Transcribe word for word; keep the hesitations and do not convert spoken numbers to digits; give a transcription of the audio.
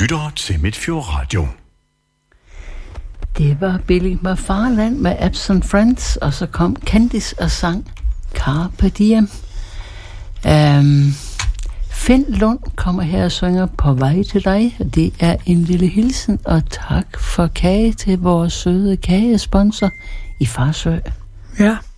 lytter til Midtfjord Radio. Det var Billy McFarland med Absent Friends, og så kom Candice og sang Carpe Diem. Um, Finn Lund kommer her og synger På vej til dig. Det er en lille hilsen, og tak for kage til vores søde kagesponsor i Farsø. Ja.